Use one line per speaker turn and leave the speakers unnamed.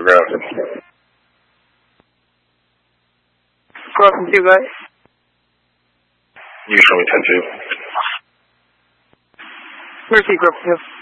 the ground.
Crossing 2, guys.
You show me 10-2.
Mercy, Crossing 2.